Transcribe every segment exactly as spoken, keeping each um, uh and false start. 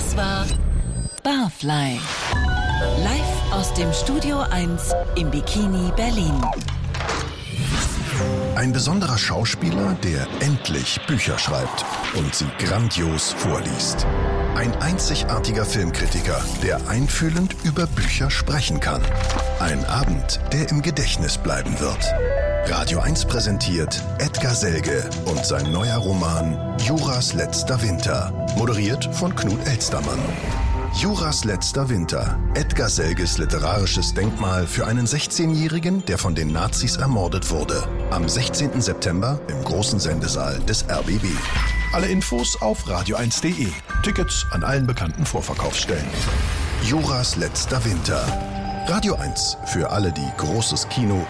Das war Barfly. Live aus dem Studio eins im Bikini Berlin. Ein besonderer Schauspieler, der endlich Bücher schreibt und sie grandios vorliest. Ein einzigartiger Filmkritiker, der einfühlend über Bücher sprechen kann. Ein Abend, der im Gedächtnis bleiben wird. Radio eins präsentiert Edgar Selge und sein neuer Roman Juras letzter Winter, moderiert von Knut Elstermann. Juras letzter Winter, Edgar Selges literarisches Denkmal für einen sechzehnjährigen, der von den Nazis ermordet wurde. Am sechzehnten September im großen Sendesaal des R B B. Alle Infos auf radio eins punkt de. Tickets an allen bekannten Vorverkaufsstellen. Juras letzter Winter. Radio eins für alle, die großes Kino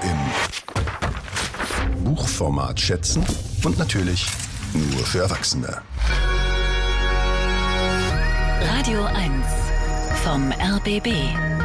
im Buchformat schätzen und natürlich nur für Erwachsene. Radio eins vom R B B.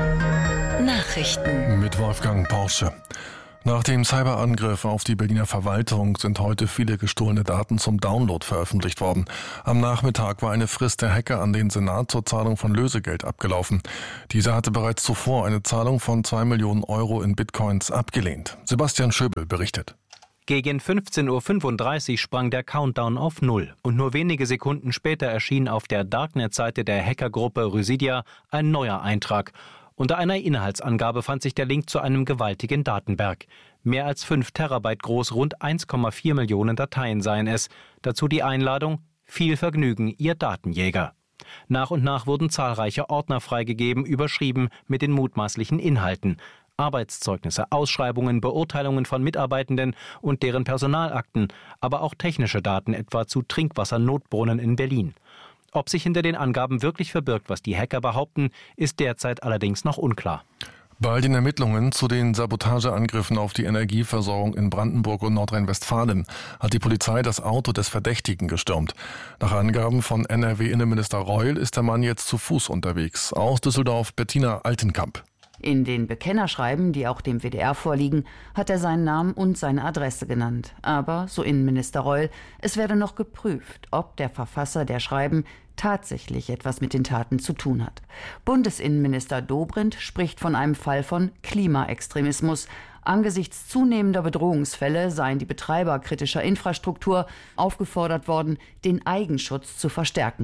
Nachrichten mit Wolfgang Porsche. Nach dem Cyberangriff auf die Berliner Verwaltung sind heute viele gestohlene Daten zum Download veröffentlicht worden. Am Nachmittag war eine Frist der Hacker an den Senat zur Zahlung von Lösegeld abgelaufen. Dieser hatte bereits zuvor eine Zahlung von zwei Millionen Euro in Bitcoins abgelehnt. Sebastian Schöbel berichtet. Gegen fünfzehn Uhr fünfunddreißig sprang der Countdown auf Null und nur wenige Sekunden später erschien auf der Darknet-Seite der Hackergruppe Rysidia ein neuer Eintrag. Unter einer Inhaltsangabe fand sich der Link zu einem gewaltigen Datenberg. Mehr als fünf Terabyte groß, rund eins Komma vier Millionen Dateien seien es. Dazu die Einladung: Viel Vergnügen, Ihr Datenjäger. Nach und nach wurden zahlreiche Ordner freigegeben, überschrieben mit den mutmaßlichen Inhalten. Arbeitszeugnisse, Ausschreibungen, Beurteilungen von Mitarbeitenden und deren Personalakten, aber auch technische Daten, etwa zu Trinkwassernotbrunnen in Berlin. Ob sich hinter den Angaben wirklich verbirgt, was die Hacker behaupten, ist derzeit allerdings noch unklar. Bei den Ermittlungen zu den Sabotageangriffen auf die Energieversorgung in Brandenburg und Nordrhein-Westfalen hat die Polizei das Auto des Verdächtigen gestürmt. Nach Angaben von N R W-Innenminister Reul ist der Mann jetzt zu Fuß unterwegs. Aus Düsseldorf Bettina Altenkamp. In den Bekennerschreiben, die auch dem W D R vorliegen, hat er seinen Namen und seine Adresse genannt. Aber, so Innenminister Reul, es werde noch geprüft, ob der Verfasser der Schreiben tatsächlich etwas mit den Taten zu tun hat. Bundesinnenminister Dobrindt spricht von einem Fall von Klimaextremismus. Angesichts zunehmender Bedrohungsfälle seien die Betreiber kritischer Infrastruktur aufgefordert worden, den Eigenschutz zu verstärken.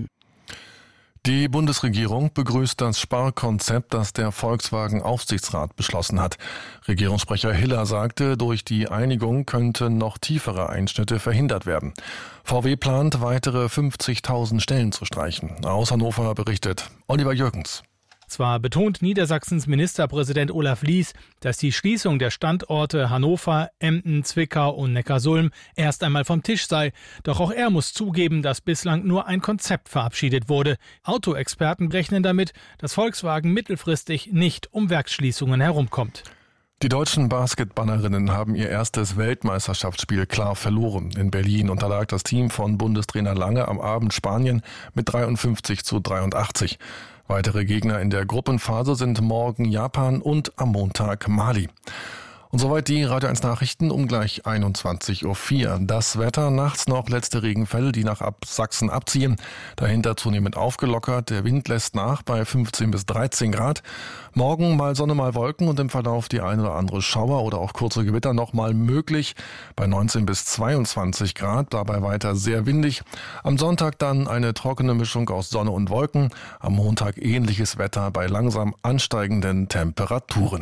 Die Bundesregierung begrüßt das Sparkonzept, das der Volkswagen-Aufsichtsrat beschlossen hat. Regierungssprecher Hiller sagte, durch die Einigung könnten noch tiefere Einschnitte verhindert werden. V W plant, weitere fünfzigtausend Stellen zu streichen. Aus Hannover berichtet Oliver Jürgens. Zwar betont Niedersachsens Ministerpräsident Olaf Lies, dass die Schließung der Standorte Hannover, Emden, Zwickau und Neckarsulm erst einmal vom Tisch sei, doch auch er muss zugeben, dass bislang nur ein Konzept verabschiedet wurde. Autoexperten rechnen damit, dass Volkswagen mittelfristig nicht um Werksschließungen herumkommt. Die deutschen Basketballerinnen haben ihr erstes Weltmeisterschaftsspiel klar verloren. In Berlin unterlag das Team von Bundestrainer Lange am Abend Spanien mit dreiundfünfzig zu dreiundachtzig. Weitere Gegner in der Gruppenphase sind morgen Japan und am Montag Mali. Und soweit die Radio eins Nachrichten um gleich einundzwanzig Uhr vier. Das Wetter, nachts noch letzte Regenfälle, die nach ab Sachsen abziehen. Dahinter zunehmend aufgelockert. Der Wind lässt nach bei fünfzehn bis dreizehn Grad. Morgen mal Sonne, mal Wolken und im Verlauf die ein oder andere Schauer oder auch kurze Gewitter noch mal möglich. Bei neunzehn bis zweiundzwanzig Grad, dabei weiter sehr windig. Am Sonntag dann eine trockene Mischung aus Sonne und Wolken. Am Montag ähnliches Wetter bei langsam ansteigenden Temperaturen.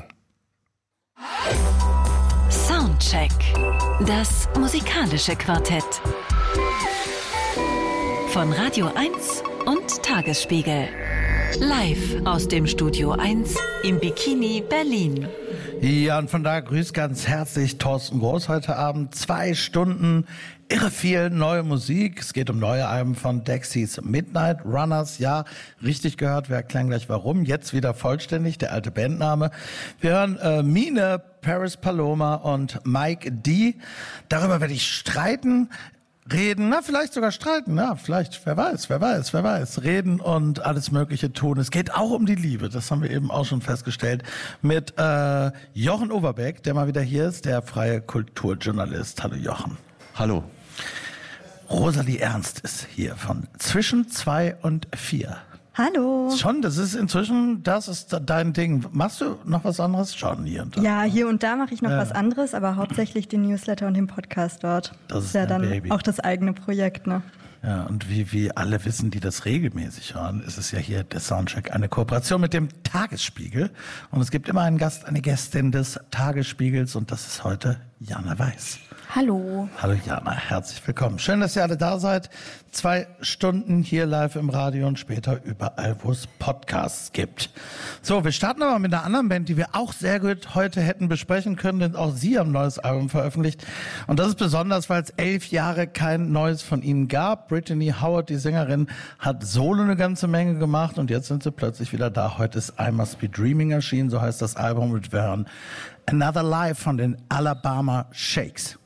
Soundcheck. Das musikalische Quartett. Von Radio eins und Tagesspiegel. Live aus dem Studio eins im Bikini Berlin. Ja, und von da grüßt ganz herzlich Thorsten Groß heute Abend. Zwei Stunden irre viel neue Musik. Es geht um neue Alben von Dexys Midnight Runners. Ja, richtig gehört. Wir erklären gleich warum. Jetzt wieder vollständig, der alte Bandname. Wir hören äh, Mine, Paris Paloma und Mike D. Darüber werde ich streiten. Reden, na, vielleicht sogar streiten, na, vielleicht, wer weiß, wer weiß, wer weiß, reden und alles Mögliche tun. Es geht auch um die Liebe, das haben wir eben auch schon festgestellt, mit äh, Jochen Overbeck, der mal wieder hier ist, der freie Kulturjournalist. Hallo Jochen. Hallo. Rosalie Ernst ist hier von Zwischen zwei und vier. Hallo. Schon, das ist inzwischen, das ist dein Ding. Machst du noch was anderes? Schon hier und da. Ja, hier und da mache ich noch ja. was anderes, aber hauptsächlich den Newsletter und den Podcast dort. Das ist, ist ja dann Baby. Auch das eigene Projekt, ne? Ja, und wie, wie alle wissen, die das regelmäßig hören, ist es ja hier der Soundcheck eine Kooperation mit dem Tagesspiegel. Und es gibt immer einen Gast, eine Gästin des Tagesspiegels und das ist heute Jana Weiß. Hallo. Hallo Jana, herzlich willkommen. Schön, dass ihr alle da seid. Zwei Stunden hier live im Radio und später überall, wo es Podcasts gibt. So, wir starten aber mit einer anderen Band, die wir auch sehr gut heute hätten besprechen können, denn auch sie haben ein neues Album veröffentlicht. Und das ist besonders, weil es elf Jahre kein neues von ihnen gab. Brittany Howard, die Sängerin, hat solo eine ganze Menge gemacht und jetzt sind sie plötzlich wieder da. Heute ist I Must Be Dreaming erschienen, so heißt das Album, mit Another Life von den Alabama Shakes.